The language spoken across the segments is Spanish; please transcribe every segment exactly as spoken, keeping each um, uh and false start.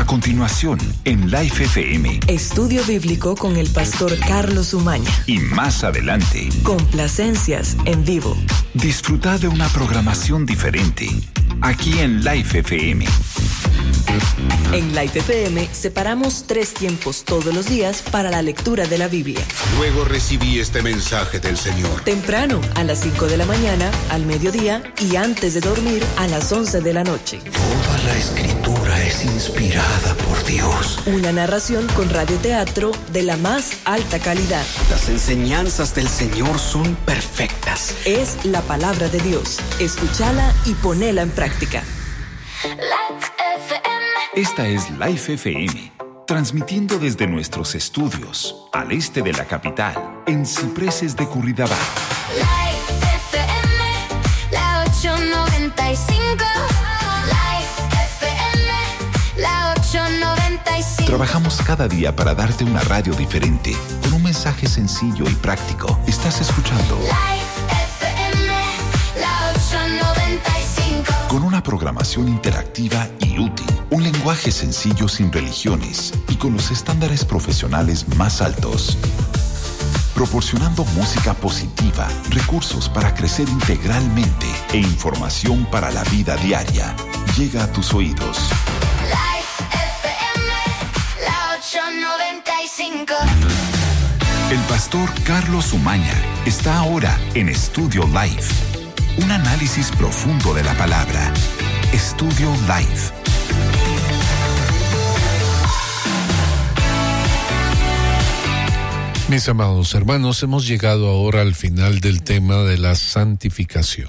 A continuación, en Life F M. Estudio bíblico con el pastor Carlos Umaña. Y más adelante, Complacencias en vivo. Disfruta de una programación diferente, aquí en Life F M. En Life F M separamos tres tiempos todos los días para la lectura de la Biblia. Luego recibí este mensaje del Señor. Temprano, a las cinco de la mañana, al mediodía y antes de dormir a las once de la noche. Toda la Escritura es inspirada por Dios. Una narración con radioteatro de la más alta calidad. Las enseñanzas del Señor son perfectas. Es la palabra de Dios. Escúchala y ponela en práctica. Esta es Life F M, transmitiendo desde nuestros estudios, al este de la capital, en Cipreses de Curridabat. Life F M, la ochocientos noventa y cinco. Life F M, la ochocientos noventa y cinco. Trabajamos cada día para darte una radio diferente, con un mensaje sencillo y práctico. Estás escuchando Life F M, la ochocientos noventa y cinco. Con una programación interactiva y útil, un lenguaje sencillo sin religiones y con los estándares profesionales más altos. Proporcionando música positiva, recursos para crecer integralmente e información para la vida diaria. Llega a tus oídos. Life F M, la ochocientos noventa y cinco. El pastor Carlos Umaña está ahora en Estudio Life. Un análisis profundo de la palabra. Estudio Life. Mis amados hermanos, hemos llegado ahora al final del tema de la santificación.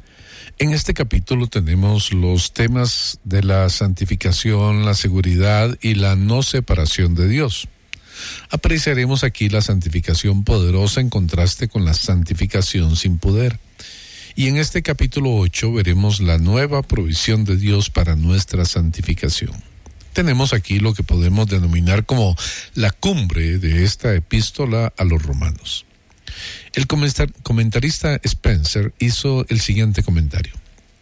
En este capítulo tenemos los temas de la santificación, la seguridad y la no separación de Dios. Apreciaremos aquí la santificación poderosa en contraste con la santificación sin poder. Y en este capítulo ocho veremos la nueva provisión de Dios para nuestra santificación. Tenemos aquí lo que podemos denominar como la cumbre de esta epístola a los romanos. El comentarista Spencer hizo el siguiente comentario.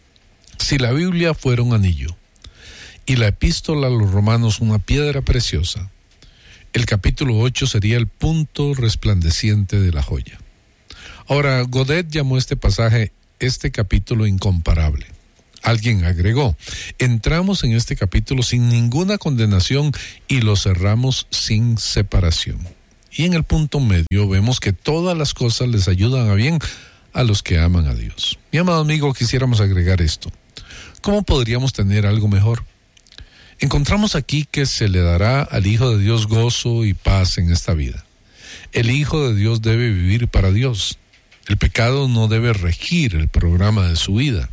Si la Biblia fuera un anillo y la epístola a los romanos una piedra preciosa, el capítulo ocho sería el punto resplandeciente de la joya. Ahora, Godet llamó este pasaje este capítulo incomparable. Alguien agregó, entramos en este capítulo sin ninguna condenación y lo cerramos sin separación. Y en el punto medio vemos que todas las cosas les ayudan a bien a los que aman a Dios. Mi amado amigo, quisiéramos agregar esto. ¿Cómo podríamos tener algo mejor? Encontramos aquí que se le dará al Hijo de Dios gozo y paz en esta vida. El Hijo de Dios debe vivir para Dios. El pecado no debe regir el programa de su vida.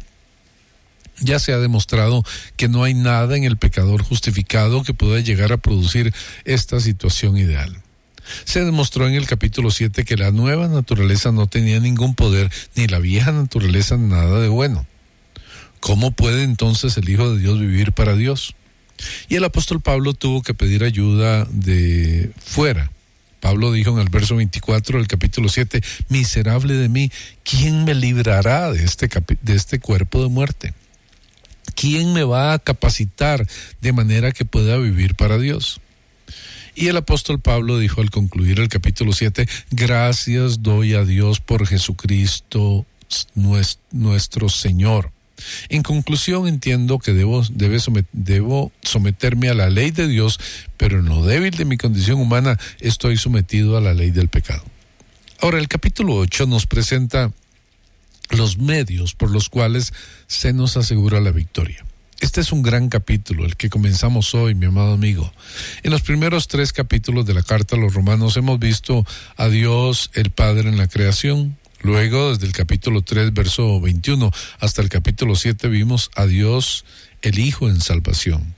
Ya se ha demostrado que no hay nada en el pecador justificado que pueda llegar a producir esta situación ideal. Se demostró en el capítulo siete que la nueva naturaleza no tenía ningún poder, ni la vieja naturaleza nada de bueno. ¿Cómo puede entonces el Hijo de Dios vivir para Dios? Y el apóstol Pablo tuvo que pedir ayuda de fuera. Pablo dijo en el verso veinticuatro del capítulo siete, miserable de mí, ¿quién me librará de este, capi- de este cuerpo de muerte? ¿Quién me va a capacitar de manera que pueda vivir para Dios? Y el apóstol Pablo dijo al concluir el capítulo siete, gracias doy a Dios por Jesucristo nuestro Señor. En conclusión, entiendo que debo, debe somet, debo someterme a la ley de Dios, pero en lo débil de mi condición humana estoy sometido a la ley del pecado. Ahora, el capítulo ocho nos presenta los medios por los cuales se nos asegura la victoria. Este es un gran capítulo, el que comenzamos hoy, mi amado amigo. En los primeros tres capítulos de la carta a los romanos hemos visto a Dios el Padre en la creación. Luego, desde el capítulo tres, verso veintiuno, hasta el capítulo siete, vimos a Dios el Hijo en salvación.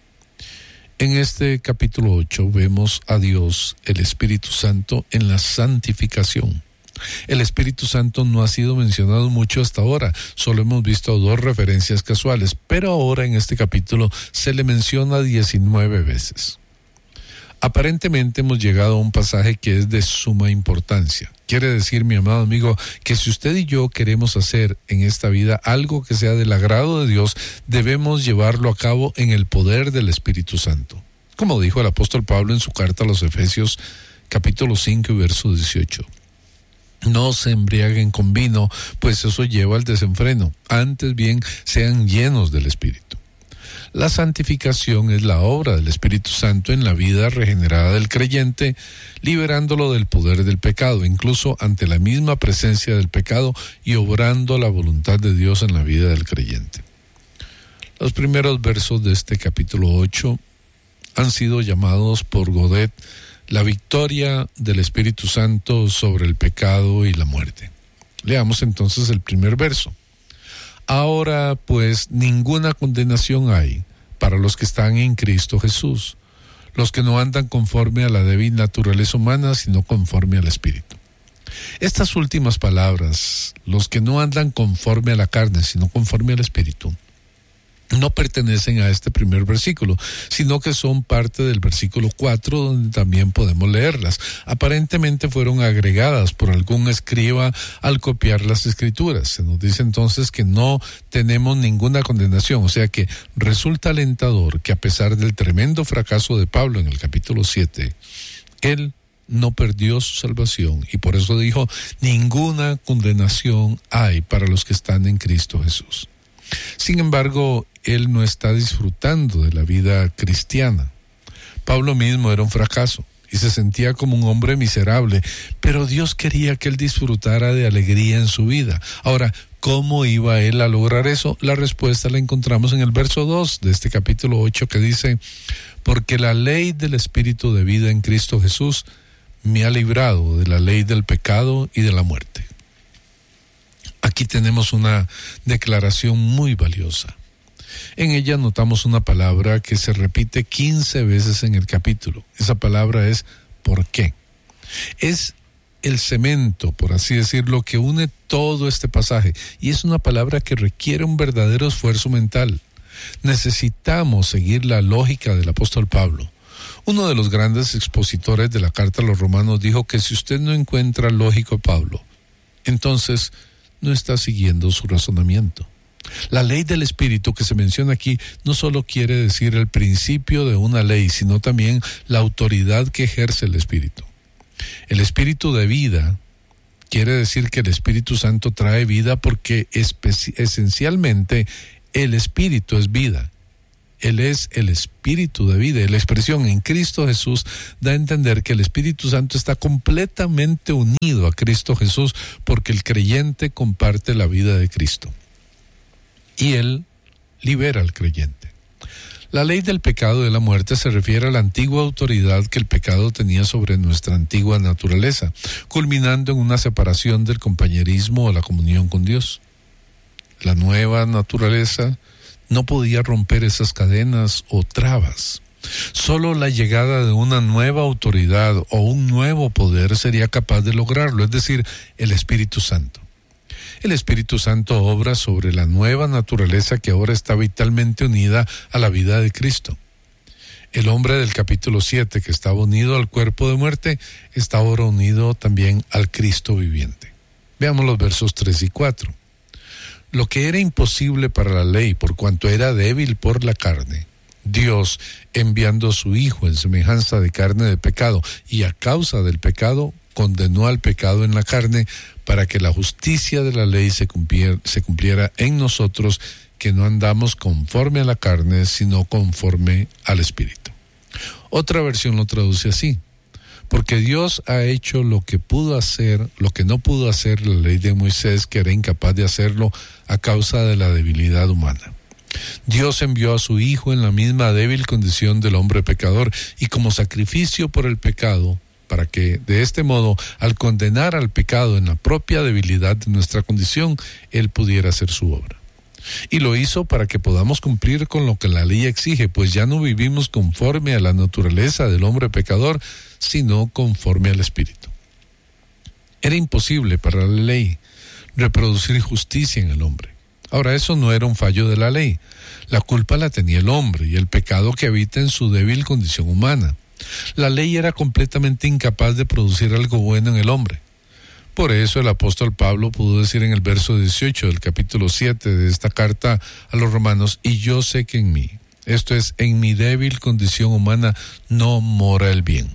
En este capítulo ocho vemos a Dios el Espíritu Santo en la santificación. El Espíritu Santo no ha sido mencionado mucho hasta ahora, solo hemos visto dos referencias casuales, pero ahora en este capítulo se le menciona diecinueve veces. Aparentemente hemos llegado a un pasaje que es de suma importancia. Quiere decir, mi amado amigo, que si usted y yo queremos hacer en esta vida algo que sea del agrado de Dios, debemos llevarlo a cabo en el poder del Espíritu Santo. como dijo el apóstol Pablo en su carta a los Efesios, capítulo cinco y verso dieciocho. No se embriaguen con vino, pues eso lleva al desenfreno. Antes bien, sean llenos del Espíritu. La santificación es la obra del Espíritu Santo en la vida regenerada del creyente, liberándolo del poder del pecado, incluso ante la misma presencia del pecado, y obrando la voluntad de Dios en la vida del creyente. Los primeros versos de este capítulo ocho han sido llamados por Godet la victoria del Espíritu Santo sobre el pecado y la muerte. Leamos entonces el primer verso. Ahora pues ninguna condenación hay para los que están en Cristo Jesús, los que no andan conforme a la débil naturaleza humana, sino conforme al Espíritu. Estas últimas palabras, los que no andan conforme a la carne, sino conforme al Espíritu, no pertenecen a este primer versículo, sino que son parte del versículo cuatro, donde también podemos leerlas. Aparentemente fueron agregadas por algún escriba al copiar las escrituras. Se nos dice entonces que no tenemos ninguna condenación, o sea que resulta alentador que a pesar del tremendo fracaso de Pablo en el capítulo siete, él no perdió su salvación, y por eso dijo, ninguna condenación hay para los que están en Cristo Jesús. Sin embargo, él no está disfrutando de la vida cristiana. Pablo mismo era un fracaso y se sentía como un hombre miserable, pero Dios quería que él disfrutara de alegría en su vida. Ahora, ¿cómo iba él a lograr eso? La respuesta la encontramos en el verso dos de este capítulo ocho, que dice, porque la ley del Espíritu de vida en Cristo Jesús me ha librado de la ley del pecado y de la muerte. Aquí tenemos una declaración muy valiosa. En ella notamos una palabra que se repite quince veces en el capítulo. Esa palabra es ¿por qué? Es el cemento, por así decirlo, que une todo este pasaje, y es una palabra que requiere un verdadero esfuerzo mental. Necesitamos seguir la lógica del apóstol Pablo. Uno de los grandes expositores de la carta a los Romanos dijo que si usted no encuentra lógico a Pablo, entonces no está siguiendo su razonamiento. La ley del Espíritu que se menciona aquí no solo quiere decir el principio de una ley, sino también la autoridad que ejerce el Espíritu. El Espíritu de vida quiere decir que el Espíritu Santo trae vida porque espe- esencialmente el Espíritu es vida. Él es el Espíritu de vida. Y la expresión en Cristo Jesús da a entender que el Espíritu Santo está completamente unido a Cristo Jesús porque el creyente comparte la vida de Cristo. Y Él libera al creyente. La ley del pecado y de la muerte se refiere a la antigua autoridad que el pecado tenía sobre nuestra antigua naturaleza, culminando en una separación del compañerismo o la comunión con Dios. La nueva naturaleza no podía romper esas cadenas o trabas. Solo la llegada de una nueva autoridad o un nuevo poder sería capaz de lograrlo, es decir, el Espíritu Santo. El Espíritu Santo obra sobre la nueva naturaleza que ahora está vitalmente unida a la vida de Cristo. El hombre del capítulo siete, que estaba unido al cuerpo de muerte, está ahora unido también al Cristo viviente. Veamos los versos tres y cuatro. Lo que era imposible para la ley, por cuanto era débil por la carne, Dios, enviando a su Hijo en semejanza de carne de pecado, y a causa del pecado, condenó al pecado en la carne, para que la justicia de la ley se cumpliera, se cumpliera en nosotros, que no andamos conforme a la carne, sino conforme al Espíritu. Otra versión lo traduce así: porque Dios ha hecho lo que pudo hacer, lo que no pudo hacer la ley de Moisés, que era incapaz de hacerlo a causa de la debilidad humana. Dios envió a su Hijo en la misma débil condición del hombre pecador, y como sacrificio por el pecado, para que de este modo, al condenar al pecado en la propia debilidad de nuestra condición, Él pudiera hacer su obra. Y lo hizo para que podamos cumplir con lo que la ley exige, pues ya no vivimos conforme a la naturaleza del hombre pecador, sino conforme al Espíritu. Era imposible para la ley reproducir justicia en el hombre. Ahora, eso no era un fallo de la ley. La culpa la tenía el hombre y el pecado que habita en su débil condición humana. La ley era completamente incapaz de producir algo bueno en el hombre. Por eso el apóstol Pablo pudo decir en el verso dieciocho del capítulo siete de esta carta a los Romanos, y yo sé que en mí, Esto es, en mi débil condición humana no mora el bien.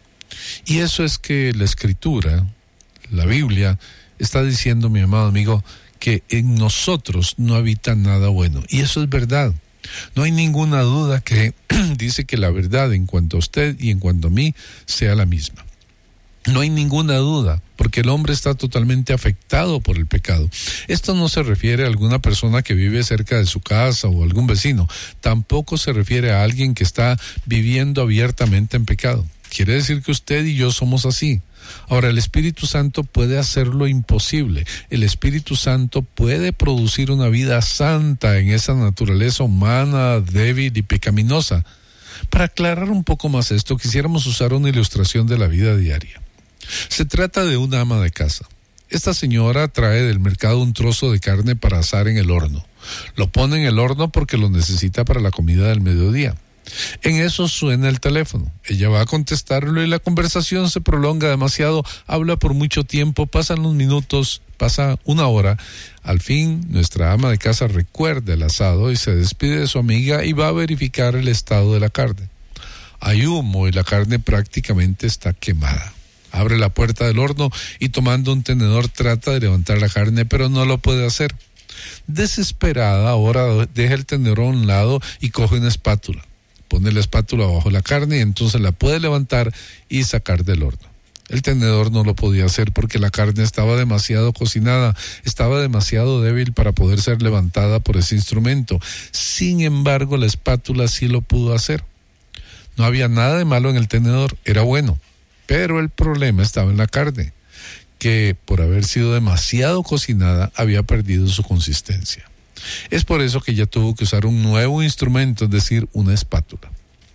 Y eso es que la Escritura, la Biblia, está diciendo, mi amado amigo, que en nosotros no habita nada bueno. Y eso es verdad. No hay ninguna duda que dice que la verdad en cuanto a usted y en cuanto a mí sea la misma. No hay ninguna duda, porque el hombre está totalmente afectado por el pecado. Esto no se refiere a alguna persona que vive cerca de su casa o algún vecino. Tampoco se refiere a alguien que está viviendo abiertamente en pecado. Quiere decir que usted y yo somos así. Ahora, el Espíritu Santo puede hacer lo imposible. El Espíritu Santo puede producir una vida santa en esa naturaleza humana, débil y pecaminosa. Para aclarar un poco más esto, quisiéramos usar una ilustración de la vida diaria. Se trata de una ama de casa. Esta señora trae del mercado un trozo de carne para asar en el horno. Lo pone en el horno porque lo necesita para la comida del mediodía. En eso suena el teléfono. Ella va a contestarlo y la conversación se prolonga demasiado, habla por mucho tiempo, pasan los minutos, pasa una hora. Al fin, nuestra ama de casa recuerda el asado y se despide de su amiga y va a verificar el estado de la carne. Hay humo y la carne prácticamente está quemada. Abre la puerta del horno y tomando un tenedor trata de levantar la carne, pero no lo puede hacer. Desesperada, ahora deja el tenedor a un lado y coge una espátula. Pone la espátula bajo la carne y entonces la puede levantar y sacar del horno. El tenedor no lo podía hacer porque la carne estaba demasiado cocinada, estaba demasiado débil para poder ser levantada por ese instrumento. Sin embargo, la espátula sí lo pudo hacer. No había nada de malo en el tenedor, era bueno. Pero el problema estaba en la carne, que por haber sido demasiado cocinada había perdido su consistencia. Es por eso que ella tuvo que usar un nuevo instrumento, es decir, una espátula.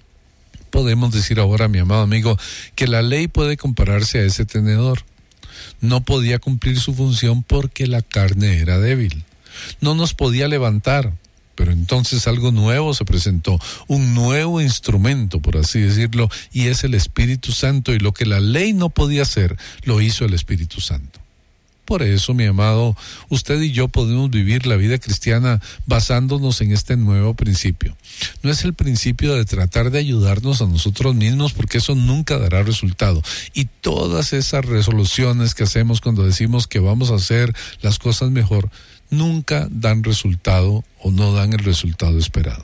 Podemos decir ahora, mi amado amigo, que la ley puede compararse a ese tenedor. No podía cumplir su función porque la carne era débil. No nos podía levantar. Pero entonces algo nuevo se presentó, un nuevo instrumento, por así decirlo, y es el Espíritu Santo, y lo que la ley no podía hacer, lo hizo el Espíritu Santo. Por eso, mi amado, usted y yo podemos vivir la vida cristiana basándonos en este nuevo principio. No es el principio de tratar de ayudarnos a nosotros mismos, porque eso nunca dará resultado. Y todas esas resoluciones que hacemos cuando decimos que vamos a hacer las cosas mejor, nunca dan resultado o no dan el resultado esperado.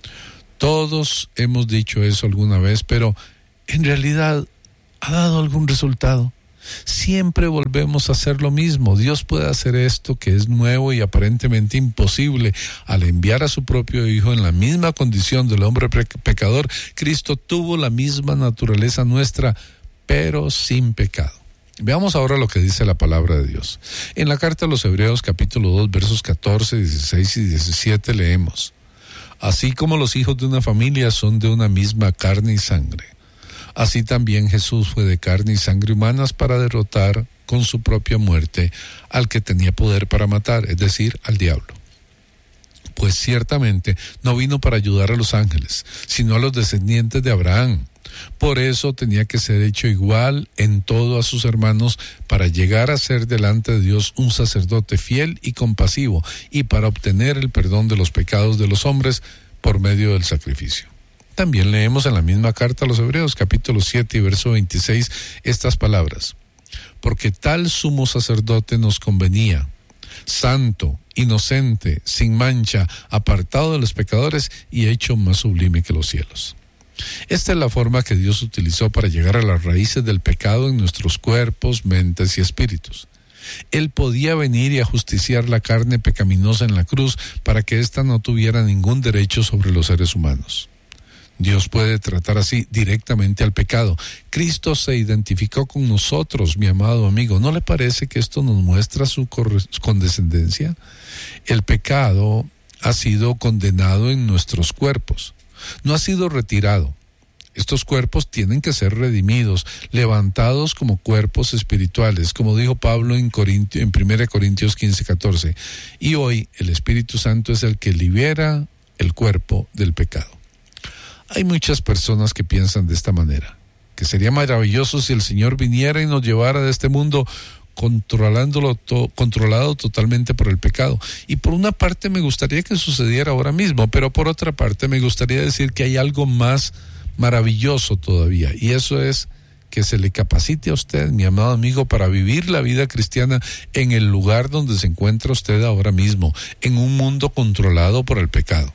Todos hemos dicho eso alguna vez, pero en realidad ¿ha dado algún resultado? Siempre volvemos a hacer lo mismo. Dios puede hacer esto que es nuevo y aparentemente imposible. Al enviar a su propio Hijo en la misma condición del hombre pe- pecador, Cristo tuvo la misma naturaleza nuestra, pero sin pecado. Veamos ahora lo que dice la palabra de Dios. En la carta a los Hebreos, capítulo dos, versos catorce, dieciséis y diecisiete, leemos: Así como los hijos de una familia son de una misma carne y sangre, así también Jesús fue de carne y sangre humanas para derrotar con su propia muerte al que tenía poder para matar, es decir, al diablo. Pues ciertamente no vino para ayudar a los ángeles, sino a los descendientes de Abraham. Por eso tenía que ser hecho igual en todo a sus hermanos para llegar a ser delante de Dios un sacerdote fiel y compasivo y para obtener el perdón de los pecados de los hombres por medio del sacrificio. También leemos en la misma carta a los Hebreos, capítulo siete y verso veintiséis, estas palabras: Porque tal sumo sacerdote nos convenía, santo, inocente, sin mancha, apartado de los pecadores y hecho más sublime que los cielos. Esta es la forma que Dios utilizó para llegar a las raíces del pecado en nuestros cuerpos, mentes y espíritus. Él podía venir y ajusticiar la carne pecaminosa en la cruz para que ésta no tuviera ningún derecho sobre los seres humanos. Dios puede tratar así directamente al pecado. Cristo se identificó con nosotros, mi amado amigo. ¿No le parece que esto nos muestra su condescendencia? El pecado ha sido condenado en nuestros cuerpos. No ha sido retirado. Estos cuerpos tienen que ser redimidos, levantados como cuerpos espirituales, como dijo Pablo en, Corintio, en primera Corintios quince, catorce. Y hoy el Espíritu Santo es el que libera el cuerpo del pecado. Hay muchas personas que piensan de esta manera, que sería maravilloso si el Señor viniera y nos llevara de este mundo controlándolo to, controlado totalmente por el pecado. Y por una parte me gustaría que sucediera ahora mismo, pero por otra parte me gustaría decir que hay algo más maravilloso todavía, y eso es que se le capacite a usted, mi amado amigo, para vivir la vida cristiana en el lugar donde se encuentra usted ahora mismo, en un mundo controlado por el pecado.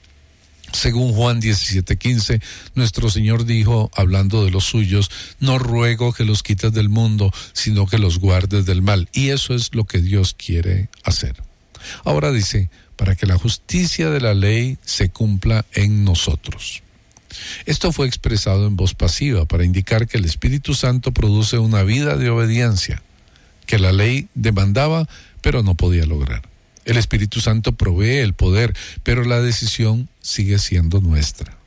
Según Juan diecisiete quince, nuestro Señor dijo, hablando de los suyos, no ruego que los quites del mundo, sino que los guardes del mal. Y eso es lo que Dios quiere hacer. Ahora dice, para que la justicia de la ley se cumpla en nosotros. Esto fue expresado en voz pasiva para indicar que el Espíritu Santo produce una vida de obediencia, que la ley demandaba, pero no podía lograr. El Espíritu Santo provee el poder, pero la decisión sigue siendo nuestra.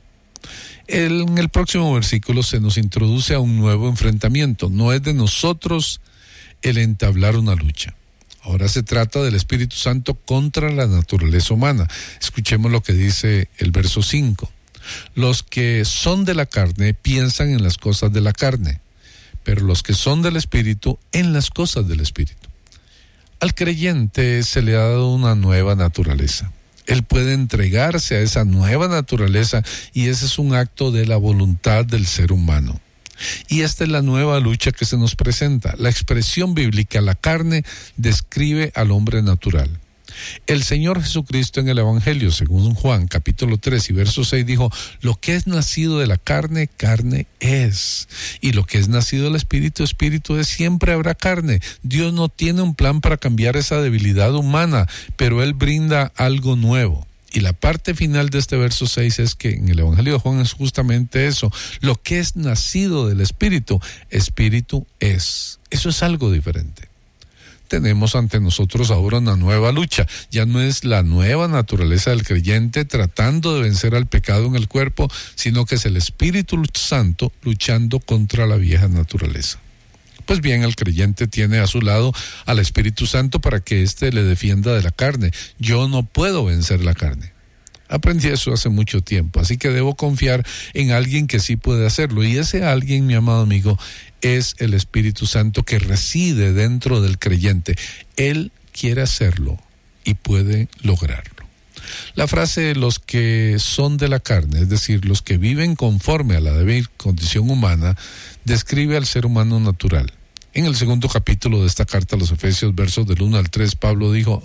El, en el próximo versículo se nos introduce a un nuevo enfrentamiento. No es de nosotros el entablar una lucha. Ahora se trata del Espíritu Santo contra la naturaleza humana. Escuchemos lo que dice el verso cinco. Los que son de la carne piensan en las cosas de la carne, pero los que son del Espíritu en las cosas del Espíritu. Al creyente se le ha dado una nueva naturaleza. Él puede entregarse a esa nueva naturaleza y ese es un acto de la voluntad del ser humano. Y esta es la nueva lucha que se nos presenta. La expresión bíblica, la carne, describe al hombre natural. El Señor Jesucristo en el Evangelio, según Juan, capítulo tres y verso seis, dijo, lo que es nacido de la carne, carne es. Y lo que es nacido del Espíritu, Espíritu es. Siempre habrá carne. Dios no tiene un plan para cambiar esa debilidad humana, pero Él brinda algo nuevo. Y la parte final de este verso seis es que en el Evangelio de Juan es justamente eso. Lo que es nacido del Espíritu, Espíritu es. Eso es algo diferente. Tenemos ante nosotros ahora una nueva lucha. Ya no es la nueva naturaleza del creyente tratando de vencer al pecado en el cuerpo, sino que es el Espíritu Santo luchando contra la vieja naturaleza. Pues bien, el creyente tiene a su lado al Espíritu Santo para que éste le defienda de la carne. Yo no puedo vencer la carne. Aprendí eso hace mucho tiempo, así que debo confiar en alguien que sí puede hacerlo. Y ese alguien, mi amado amigo, es el Espíritu Santo que reside dentro del creyente. Él quiere hacerlo y puede lograrlo. La frase los que son de la carne, es decir, los que viven conforme a la débil condición humana, describe al ser humano natural. En el segundo capítulo de esta carta a los Efesios, versos del uno al tres, Pablo dijo,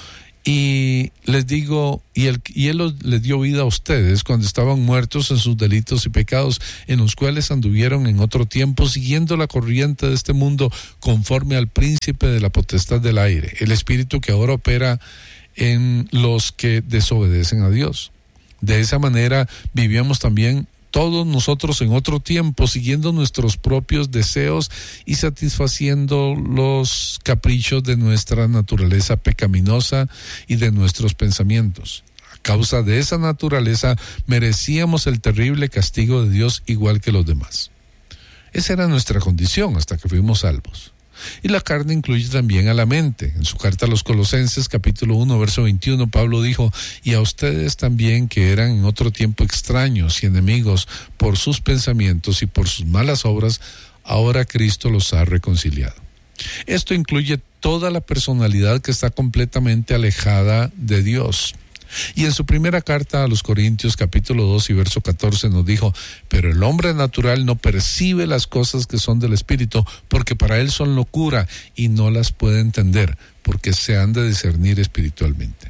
y les digo, y él, y él los, les dio vida a ustedes cuando estaban muertos en sus delitos y pecados, en los cuales anduvieron en otro tiempo siguiendo la corriente de este mundo conforme al príncipe de la potestad del aire, el espíritu que ahora opera en los que desobedecen a Dios. De esa manera vivíamos también todos nosotros en otro tiempo, siguiendo nuestros propios deseos y satisfaciendo los caprichos de nuestra naturaleza pecaminosa y de nuestros pensamientos. A causa de esa naturaleza merecíamos el terrible castigo de Dios igual que los demás. Esa era nuestra condición hasta que fuimos salvos. Y la carne incluye también a la mente. En su carta a los Colosenses, capítulo uno, verso veintiuno, Pablo dijo, y a ustedes también que eran en otro tiempo extraños y enemigos por sus pensamientos y por sus malas obras, ahora Cristo los ha reconciliado. Esto incluye toda la personalidad que está completamente alejada de Dios. Y en su primera carta a los Corintios, capítulo dos y verso catorce, nos dijo, pero el hombre natural no percibe las cosas que son del Espíritu, porque para él son locura y no las puede entender, porque se han de discernir espiritualmente.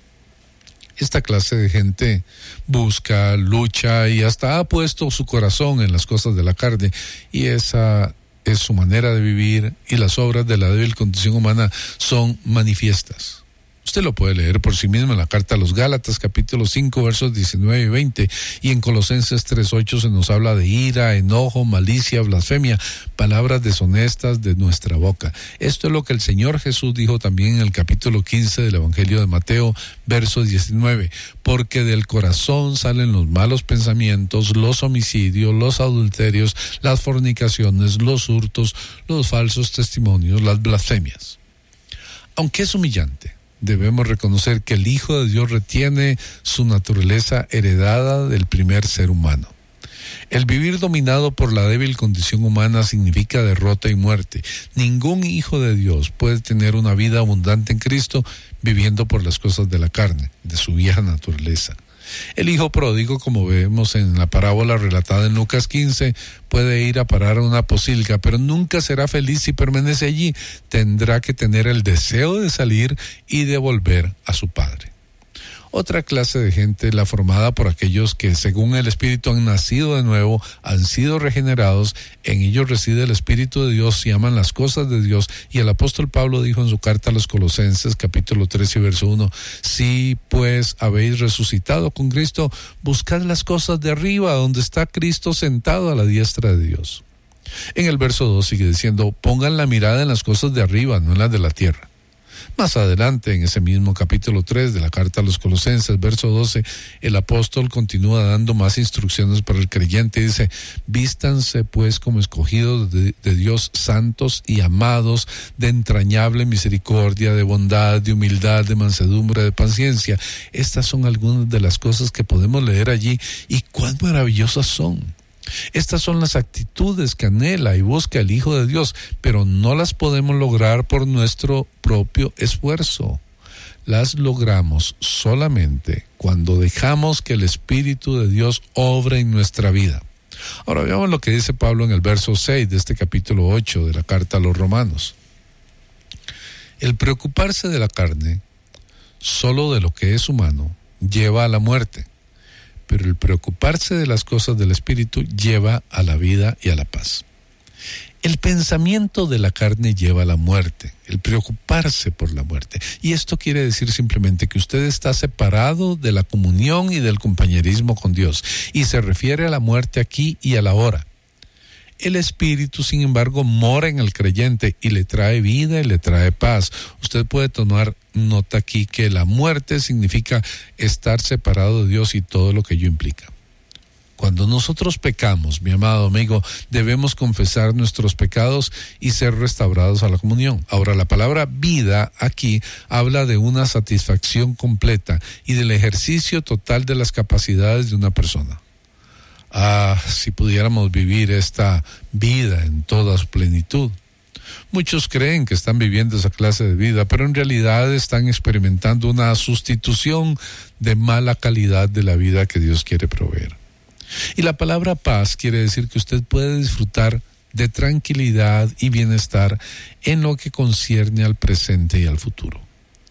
Esta clase de gente busca, lucha y hasta ha puesto su corazón en las cosas de la carne, y esa es su manera de vivir, y las obras de la débil condición humana son manifiestas. Usted lo puede leer por sí mismo en la carta a los Gálatas, capítulo cinco, versos diecinueve y veinte, y en Colosenses tres ocho se nos habla de ira, enojo, malicia, blasfemia, palabras deshonestas de nuestra boca. Esto es lo que el Señor Jesús dijo también en el capítulo quince del Evangelio de Mateo, verso diecinueve, porque del corazón salen los malos pensamientos, los homicidios, los adulterios, las fornicaciones, los hurtos, los falsos testimonios, las blasfemias. Aunque es humillante, debemos reconocer que el Hijo de Dios retiene su naturaleza heredada del primer ser humano. El vivir dominado por la débil condición humana significa derrota y muerte. Ningún hijo de Dios puede tener una vida abundante en Cristo viviendo por las cosas de la carne, de su vieja naturaleza. El hijo pródigo, como vemos en la parábola relatada en Lucas quince, puede ir a parar a una pocilga, pero nunca será feliz si permanece allí. Tendrá que tener el deseo de salir y de volver a su padre. Otra clase de gente es la formada por aquellos que, según el Espíritu, han nacido de nuevo, han sido regenerados, en ellos reside el Espíritu de Dios y aman las cosas de Dios. Y el apóstol Pablo dijo en su carta a los Colosenses, capítulo tres y verso uno, si pues habéis resucitado con Cristo, buscad las cosas de arriba, donde está Cristo sentado a la diestra de Dios. En el verso dos sigue diciendo, pongan la mirada en las cosas de arriba, no en las de la tierra. Más adelante, en ese mismo capítulo tres de la carta a los Colosenses, verso doce, el apóstol continúa dando más instrucciones para el creyente y dice, vístanse pues como escogidos de, de Dios, santos y amados, de entrañable misericordia, de bondad, de humildad, de mansedumbre, de paciencia. Estas son algunas de las cosas que podemos leer allí, y cuán maravillosas son. Estas son las actitudes que anhela y busca el Hijo de Dios, pero no las podemos lograr por nuestro propio esfuerzo. Las logramos solamente cuando dejamos que el Espíritu de Dios obre en nuestra vida. Ahora veamos lo que dice Pablo en el verso seis de este capítulo ocho de la carta a los Romanos. El preocuparse de la carne, solo de lo que es humano, lleva a la muerte. Pero el preocuparse de las cosas del Espíritu lleva a la vida y a la paz. El pensamiento de la carne lleva a la muerte, el preocuparse por la muerte. Y esto quiere decir simplemente que usted está separado de la comunión y del compañerismo con Dios. Y se refiere a la muerte aquí y a la hora. El Espíritu, sin embargo, mora en el creyente y le trae vida y le trae paz. Usted puede tomar nota aquí que la muerte significa estar separado de Dios y todo lo que ello implica. Cuando nosotros pecamos, mi amado amigo, debemos confesar nuestros pecados y ser restaurados a la comunión. Ahora, la palabra vida aquí habla de una satisfacción completa y del ejercicio total de las capacidades de una persona. Ah, si pudiéramos vivir esta vida en toda su plenitud. Muchos creen que están viviendo esa clase de vida, pero en realidad están experimentando una sustitución de mala calidad de la vida que Dios quiere proveer. Y la palabra paz quiere decir que usted puede disfrutar de tranquilidad y bienestar en lo que concierne al presente y al futuro.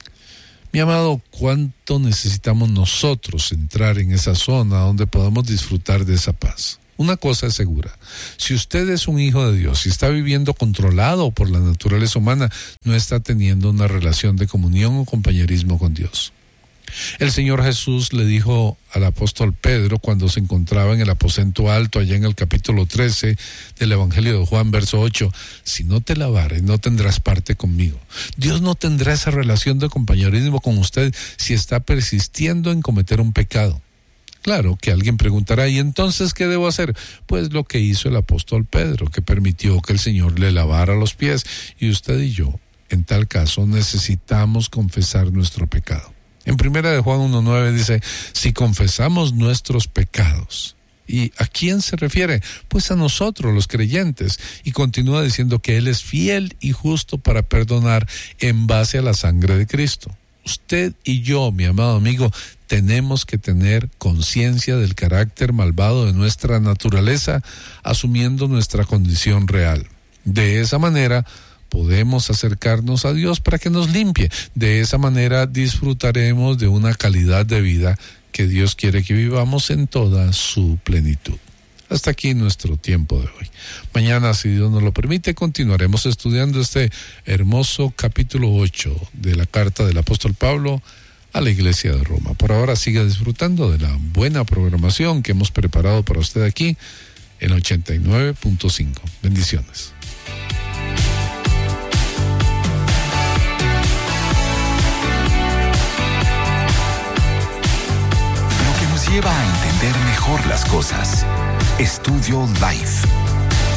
Mi amado, ¿cuánto necesitamos nosotros entrar en esa zona donde podamos disfrutar de esa paz? Una cosa es segura, si usted es un hijo de Dios y está viviendo controlado por la naturaleza humana, no está teniendo una relación de comunión o compañerismo con Dios. El Señor Jesús le dijo al apóstol Pedro cuando se encontraba en el aposento alto allá en el capítulo trece del Evangelio de Juan, verso ocho, si no te lavares no tendrás parte conmigo. Dios no tendrá esa relación de compañerismo con usted si está persistiendo en cometer un pecado. Claro que alguien preguntará, ¿y entonces qué debo hacer? Pues lo que hizo el apóstol Pedro, que permitió que el Señor le lavara los pies, y usted y yo, en tal caso, necesitamos confesar nuestro pecado. En primera de Juan uno nueve dice, si confesamos nuestros pecados. ¿Y a quién se refiere? Pues a nosotros, los creyentes. Y continúa diciendo que Él es fiel y justo para perdonar en base a la sangre de Cristo. Usted y yo, mi amado amigo, tenemos que tener conciencia del carácter malvado de nuestra naturaleza, asumiendo nuestra condición real. De esa manera, podemos acercarnos a Dios para que nos limpie. De esa manera disfrutaremos de una calidad de vida que Dios quiere que vivamos en toda su plenitud. Hasta aquí nuestro tiempo de hoy. Mañana, si Dios nos lo permite, continuaremos estudiando este hermoso capítulo ocho de la carta del apóstol Pablo a la iglesia de Roma. Por ahora siga disfrutando de la buena programación que hemos preparado para usted aquí en ochenta y nueve punto cinco. Bendiciones. Lleva a entender mejor las cosas. Estudio Life.